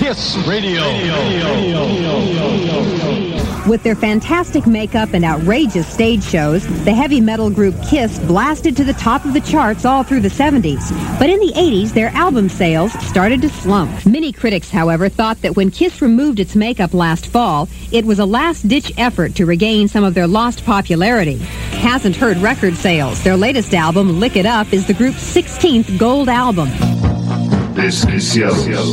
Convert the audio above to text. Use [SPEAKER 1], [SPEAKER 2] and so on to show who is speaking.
[SPEAKER 1] Kiss Radio.
[SPEAKER 2] With their fantastic makeup and outrageous stage shows, the heavy metal group Kiss blasted to the top of the charts all through the 70s. But in the 80s, their album sales started to slump. Many critics, however, thought that when Kiss removed its makeup last fall, it was a last-ditch effort to regain some of their lost popularity. Hasn't hurt record sales. Their latest album, Lick It Up, is the group's 16th gold album.
[SPEAKER 3] This is Seattle.